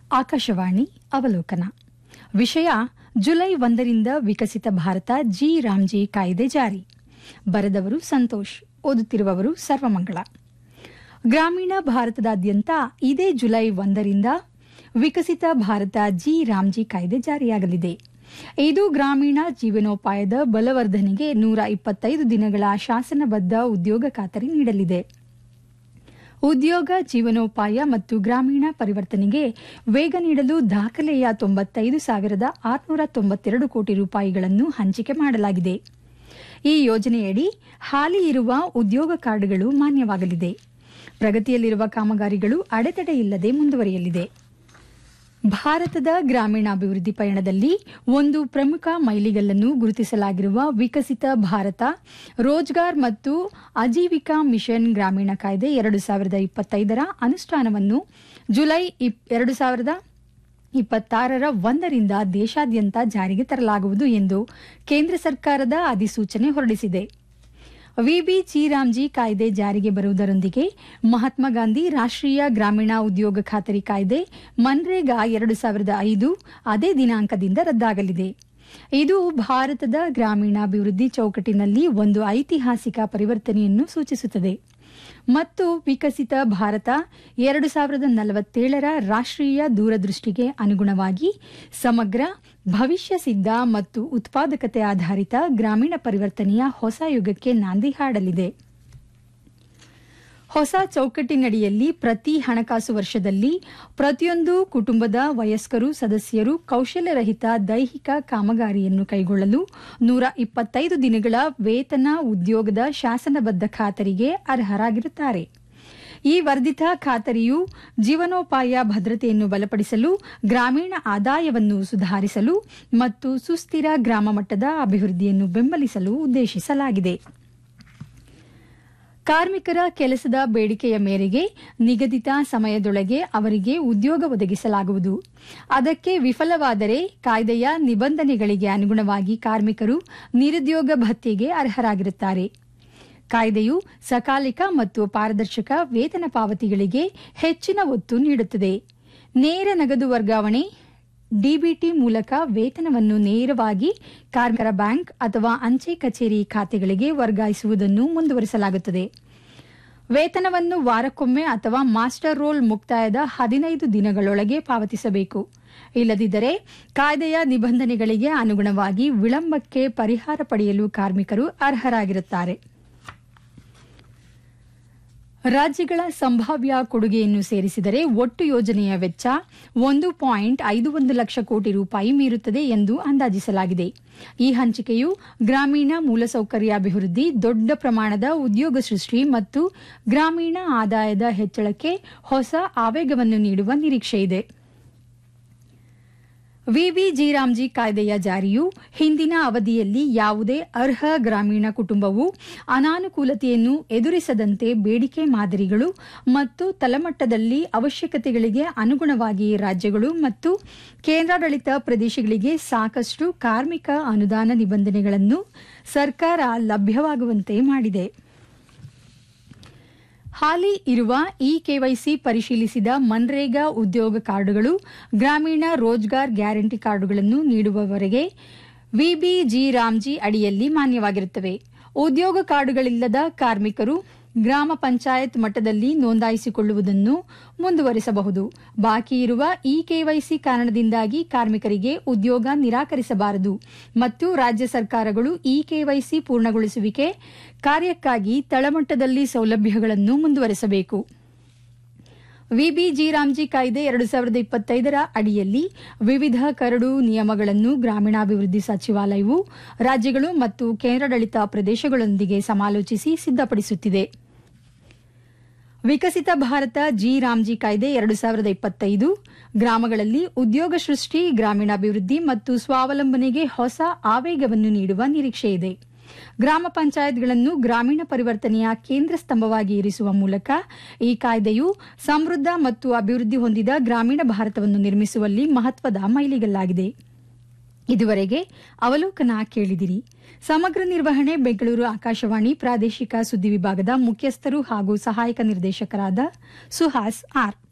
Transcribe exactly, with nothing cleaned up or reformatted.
ಆಕಾಶವಾಣಿ ಅವಲೋಕನ. ವಿಷಯ ಜುಲೈ ಒಂದರಿಂದ ವಿಕಸಿತ ಭಾರತ ಜಿ ರಾಮ್ಜಿ ಕಾಯ್ದೆ ಜಾರಿ. ಬರೆದವರು ಸಂತೋಷ್, ಓದುತ್ತಿರುವವರು ಸರ್ವಮಂಗಳ. ಗ್ರಾಮೀಣ ಭಾರತದಾದ್ಯಂತ ಇದೇ ಜುಲೈ ಒಂದರಿಂದ ವಿಕಸಿತ ಭಾರತ ಜಿ ರಾಮ್ಜಿ ಕಾಯ್ದೆ ಜಾರಿಯಾಗಲಿದೆ. ಇದು ಗ್ರಾಮೀಣ ಜೀವನೋಪಾಯದ ಬಲವರ್ಧನೆಗೆ ನೂರ ಇಪ್ಪತ್ತೈದು ದಿನಗಳ ಶಾಸನಬದ್ಧ ಉದ್ಯೋಗ ಖಾತರಿ ನೀಡಲಿದೆ. ಉದ್ಯೋಗ, ಜೀವನೋಪಾಯ ಮತ್ತು ಗ್ರಾಮೀಣ ಪರಿವರ್ತನೆಗೆ ವೇಗ ನೀಡಲು ದಾಖಲೆಯ ತೊಂಬತ್ತೈದು ಸಾವಿರದ ಆರುನೂರ ತೊಂಬತ್ತೆರಡು ಕೋಟಿ ರೂಪಾಯಿಗಳನ್ನು ಹಂಚಿಕೆ ಮಾಡಲಾಗಿದೆ. ಈ ಯೋಜನೆಯಡಿ ಹಾಲಿ ಇರುವ ಉದ್ಯೋಗ ಕಾರ್ಡ್ಗಳು ಮಾನ್ಯವಾಗಲಿದೆ. ಪ್ರಗತಿಯಲ್ಲಿರುವ ಕಾಮಗಾರಿಗಳು ಅಡೆತಡೆಯಿಲ್ಲದೆ ಮುಂದುವರಿಯಲಿದೆ. ಭಾರತದ ಗ್ರಾಮೀಣಾಭಿವೃದ್ಧಿ ಪಯಣದಲ್ಲಿ ಒಂದು ಪ್ರಮುಖ ಮೈಲಿಗಲ್ಲನ್ನು ಗುರುತಿಸಲಾಗಿರುವ ವಿಕಸಿತ ಭಾರತ ರೋಜ್ಗಾರ್ ಮತ್ತು ಆಜೀವಿಕಾ ಮಿಷನ್ ಗ್ರಾಮೀಣ ಕಾಯ್ದೆ ಎರಡು ಸಾವಿರದ ಇಪ್ಪತ್ತೈದರ ಅನುಷ್ಠಾನವನ್ನು ಜುಲೈ ಎರಡು ಸಾವಿರದ ಇಪ್ಪತ್ತಾರರ ಒಂದರಿಂದ ದೇಶಾದ್ಯಂತ ಜಾರಿಗೆ ತರಲಾಗುವುದು ಎಂದು ಕೇಂದ್ರ ಸರ್ಕಾರದ ಅಧಿಸೂಚನೆ ಹೊರಡಿಸಿದೆ. ವಿಬಿ ಜಿ ರಾಮ್ಜಿ ಕಾಯ್ದೆ ಜಾರಿಗೆ ಬರುವುದರೊಂದಿಗೆ ಮಹಾತ್ಮ ಗಾಂಧಿ ರಾಷ್ಟ್ರೀಯ ಗ್ರಾಮೀಣ ಉದ್ಯೋಗ ಖಾತರಿ ಕಾಯ್ದೆ ಮನ್ರೇಗಾ ಎರಡು ಸಾವಿರದ ಐದು ಅದೇ ದಿನಾಂಕದಿಂದ ರದ್ದಾಗಲಿದೆ. ಇದು ಭಾರತದ ಗ್ರಾಮೀಣಾಭಿವೃದ್ಧಿ ಚೌಕಟ್ಟಿನಲ್ಲಿ ಒಂದು ಐತಿಹಾಸಿಕ ಪರಿವರ್ತನೆಯನ್ನು ಸೂಚಿಸುತ್ತದೆ ಮತ್ತು ವಿಕಸಿತ ಭಾರತ ಎರಡು ಸಾವಿರದ ನಲವತ್ತೇಳರ ರಾಷ್ಟ್ರೀಯ ದೂರದೃಷ್ಟಿಗೆ ಅನುಗುಣವಾಗಿ ಸಮಗ್ರ, ಭವಿಷ್ಯ ಸಿದ್ಧ ಮತ್ತು ಉತ್ಪಾದಕತೆ ಆಧಾರಿತ ಗ್ರಾಮೀಣ ಪರಿವರ್ತನೆಯ ಹೊಸ ಯುಗಕ್ಕೆ ನಾಂದಿ ಹಾಡಲಿದೆ. ಹೊಸ ಚೌಕಟ್ಟಿನಡಿಯಲ್ಲಿ ಪ್ರತಿ ಹಣಕಾಸು ವರ್ಷದಲ್ಲಿ ಪ್ರತಿಯೊಂದು ಕುಟುಂಬದ ವಯಸ್ಕರು ಸದಸ್ಯರು ಕೌಶಲ್ಯರಹಿತ ದೈಹಿಕ ಕಾಮಗಾರಿಯನ್ನು ಕೈಗೊಳ್ಳಲು ನೂರ ಇಪ್ಪತ್ತೈದು ದಿನಗಳ ವೇತನ ಉದ್ಯೋಗದ ಶಾಸನಬದ್ಧ ಖಾತರಿಗೆ ಅರ್ಹರಾಗಿರುತ್ತಾರೆ. ಈ ವರ್ಧಿತ ಖಾತರಿಯು ಜೀವನೋಪಾಯ ಭದ್ರತೆಯನ್ನು ಬಲಪಡಿಸಲು, ಗ್ರಾಮೀಣ ಆದಾಯವನ್ನು ಸುಧಾರಿಸಲು ಮತ್ತು ಸುಸ್ಥಿರ ಗ್ರಾಮ ಮಟ್ಟದ ಅಭಿವೃದ್ಧಿಯನ್ನು ಬೆಂಬಲಿಸಲು ಉದ್ದೇಶಿಸಲಾಗಿದೆ. ಕಾರ್ಮಿಕರ ಕೆಲಸದ ಬೇಡಿಕೆಯ ಮೇರೆಗೆ ನಿಗದಿತ ಸಮಯದೊಳಗೆ ಅವರಿಗೆ ಉದ್ಯೋಗ ಒದಗಿಸಲಾಗುವುದು. ಅದಕ್ಕೆ ವಿಫಲವಾದರೆ ಕಾಯ್ದೆಯ ನಿಬಂಧನೆಗಳಿಗೆ ಅನುಗುಣವಾಗಿ ಕಾರ್ಮಿಕರು ನಿರುದ್ಯೋಗ ಭತ್ಯೆಗೆ ಅರ್ಹರಾಗಿರುತ್ತಾರೆ. ಕಾಯ್ದೆಯು ಸಕಾಲಿಕ ಮತ್ತು ಪಾರದರ್ಶಕ ವೇತನ ಪಾವತಿಗಳಿಗೆ ಹೆಚ್ಚಿನ ಒತ್ತು ನೀಡುತ್ತದೆ. ನೇರ ನಗದು ವರ್ಗಾವಣೆ ಡಿಬಿಟಿ ಮೂಲಕ ವೇತನವನ್ನು ನೇರವಾಗಿ ಕಾರ್ಮಿಕರ ಬ್ಯಾಂಕ್ ಅಥವಾ ಅಂಚೆ ಕಚೇರಿ ಖಾತೆಗಳಿಗೆ ವರ್ಗಾಯಿಸುವುದನ್ನು ಮುಂದುವರಿಸಲಾಗುತ್ತದೆ. ವೇತನವನ್ನು ವಾರಕ್ಕೊಮ್ಮೆ ಅಥವಾ ಮಾಸ್ಟರ್ ರೋಲ್ ಮುಕ್ತಾಯದ ಹದಿನೈದು ದಿನಗಳೊಳಗೆ ಪಾವತಿಸಬೇಕು. ಇಲ್ಲದಿದ್ದರೆ ಕಾಯ್ದೆಯ ನಿಬಂಧನೆಗಳಿಗೆ ಅನುಗುಣವಾಗಿ ವಿಳಂಬಕ್ಕೆ ಪರಿಹಾರ ಪಡೆಯಲು ಕಾರ್ಮಿಕರು ಅರ್ಹರಾಗಿರುತ್ತಾರೆ. ರಾಜ್ಯಗಳ ಸಂಭಾವ್ಯ ಕೊಡುಗೆಯನ್ನು ಸೇರಿಸಿದರೆ ಒಟ್ಟು ಯೋಜನೆಯ ವೆಚ್ಚ ಒಂದು ಪಾಯಿಂಟ್ ಐದು ಒಂದು ಲಕ್ಷ ಕೋಟಿ ರೂಪಾಯಿ ಮೀರುತ್ತದೆ ಎಂದು ಅಂದಾಜಿಸಲಾಗಿದೆ. ಈ ಹಂಚಿಕೆಯು ಗ್ರಾಮೀಣ ಮೂಲಸೌಕರ್ಯಾಭಿವೃದ್ಧಿ, ದೊಡ್ಡ ಪ್ರಮಾಣದ ಉದ್ಯೋಗ ಸೃಷ್ಟಿ ಮತ್ತು ಗ್ರಾಮೀಣ ಆದಾಯದ ಹೆಚ್ಚಳಕ್ಕೆ ಹೊಸ ಆವೇಗವನ್ನು ನೀಡುವ ನಿರೀಕ್ಷೆಯಿದೆ. ವಿಬಿ ಜಿ ರಾಮ್ಜಿ ಕಾಯ್ದೆಯ ಜಾರಿಯು ಹಿಂದಿನ ಅವಧಿಯಲ್ಲಿ ಯಾವುದೇ ಅರ್ಹ ಗ್ರಾಮೀಣ ಕುಟುಂಬವು ಅನಾನುಕೂಲತೆಯನ್ನು ಎದುರಿಸದಂತೆ ಬೇಡಿಕೆ ಮಾದರಿಗಳು ಮತ್ತು ತಳಮಟ್ಟದಲ್ಲಿ ಅವಶ್ಯಕತೆಗಳಿಗೆ ಅನುಗುಣವಾಗಿ ರಾಜ್ಯಗಳು ಮತ್ತು ಕೇಂದ್ರಾಡಳಿತ ಪ್ರದೇಶಗಳಿಗೆ ಸಾಕಷ್ಟು ಕಾರ್ಮಿಕ ಅನುದಾನ ನಿಬಂಧನೆಗಳನ್ನು ಸರ್ಕಾರ ಲಭ್ಯವಾಗುವಂತೆ ಮಾಡಿದೆ. ಹಾಲಿ ಇರುವ ಇ ಕೆವೈಸಿ ಪರಿಶೀಲಿಸಿದ ಮನ್ರೇಗಾ ಉದ್ಯೋಗ ಕಾರ್ಡುಗಳು ಗ್ರಾಮೀಣ ರೋಜ್ಗಾರ್ ಗ್ಯಾರಂಟಿ ಕಾರ್ಡುಗಳನ್ನು ನೀಡುವವರೆಗೆ ವಿಬಿ ಜಿ ರಾಮ್ಜಿ ಅಡಿಯಲ್ಲಿ ಮಾನ್ಯವಾಗಿರುತ್ತವೆ. ಉದ್ಯೋಗ ಕಾರ್ಡುಗಳಿಲ್ಲದ ಕಾರ್ಮಿಕರು ಗ್ರಾಮ ಪಂಚಾಯತ್ ಮಟ್ಟದಲ್ಲಿ ನೋಂದಾಯಿಸಿಕೊಳ್ಳುವುದನ್ನು ಮುಂದುವರಿಸಬಹುದು. ಬಾಕಿ ಇರುವ ಇ ಕೆವೈಸಿ ಕಾರಣದಿಂದಾಗಿ ಕಾರ್ಮಿಕರಿಗೆ ಉದ್ಯೋಗ ನಿರಾಕರಿಸಬಾರದು ಮತ್ತು ರಾಜ್ಯ ಸರ್ಕಾರಗಳು ಇ ಕೆವೈಸಿ ಪೂರ್ಣಗೊಳಿಸುವಿಕೆ ಕಾರ್ಯಕ್ಕಾಗಿ ತಳಮಟ್ಟದಲ್ಲಿ ಸೌಲಭ್ಯಗಳನ್ನು ಮುಂದುವರೆಸಬೇಕು. ವಿಬಿ ಜಿ ರಾಮ್ಜಿ ಕಾಯ್ದೆ ಎರಡು ಸಾವಿರದ ಇಪ್ಪತ್ತೈದರ ಅಡಿಯಲ್ಲಿ ವಿವಿಧ ಕರಡು ನಿಯಮಗಳನ್ನು ಗ್ರಾಮೀಣಾಭಿವೃದ್ಧಿ ಸಚಿವಾಲಯವು ರಾಜ್ಯಗಳು ಮತ್ತು ಕೇಂದ್ರಾಡಳಿತ ಪ್ರದೇಶಗಳೊಂದಿಗೆ ಸಮಾಲೋಚಿಸಿ ಸಿದ್ದಪಡಿಸುತ್ತಿದೆ. ವಿಕಸಿತ ಭಾರತ ಜಿ ರಾಮ್ಜಿ ಕಾಯ್ದೆ ಎರಡು ಸಾವಿರದ ಇಪ್ಪತ್ತೈದು ಗ್ರಾಮಗಳಲ್ಲಿ ಉದ್ಯೋಗ ಸೃಷ್ಟಿ, ಗ್ರಾಮೀಣಾಭಿವೃದ್ಧಿ ಮತ್ತು ಸ್ವಾವಲಂಬನೆಗೆ ಹೊಸ ಆವೇಗವನ್ನು ನೀಡುವ ನಿರೀಕ್ಷೆಯಿದೆ. ಗ್ರಾಮ ಪಂಚಾಯತ್ಗಳನ್ನು ಗ್ರಾಮೀಣ ಪರಿವರ್ತನೆಯ ಕೇಂದ್ರ ಸ್ತಂಭವಾಗಿ ಇರಿಸುವ ಮೂಲಕ ಈ ಕಾಯ್ದೆಯು ಸಮೃದ್ಧ ಮತ್ತು ಅಭಿವೃದ್ಧಿ ಹೊಂದಿದ ಗ್ರಾಮೀಣ ಭಾರತವನ್ನು ನಿರ್ಮಿಸುವಲ್ಲಿ ಮಹತ್ವದ ಮೈಲಿಗಲ್ಲಾಗಿದೆ. ಇದುವರೆಗೆ ಅವಲೋಕನ ಕೇಳಿದಿರಿ. ಸಮಗ್ರ ನಿರ್ವಹಣೆ ಬೆಂಗಳೂರು ಆಕಾಶವಾಣಿ ಪ್ರಾದೇಶಿಕ ಸುದ್ದಿ ವಿಭಾಗದ ಮುಖ್ಯಸ್ಥರು ಹಾಗೂ ಸಹಾಯಕ ನಿರ್ದೇಶಕರಾದ ಸುಹಾಸ್ ಆರ್.